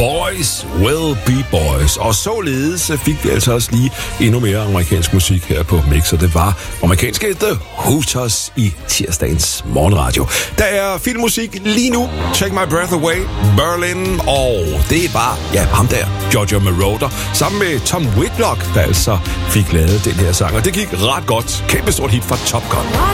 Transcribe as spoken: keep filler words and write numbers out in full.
Boys will be boys. Og således fik vi altså også lige endnu mere amerikansk musik her på Mix, og det var amerikanske The Hooters i tirsdagens morgenradio. Der er filmmusik lige nu. Take My Breath Away, Berlin, og det var, ja, ham der, Giorgio Moroder, sammen med Tom Whitlock, der altså fik lavet den her sang, og det gik ret godt. Kæmpe stort hit fra Top Gun.